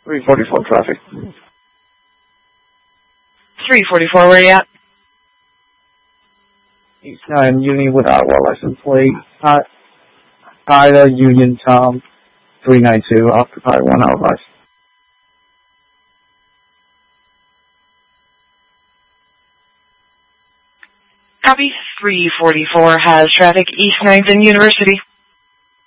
344 traffic. 344, where you at? East 9 Union without a license plate. Ida Union Tom 392, occupy 1 hour bus. Copy. 344 has traffic East 9th and University.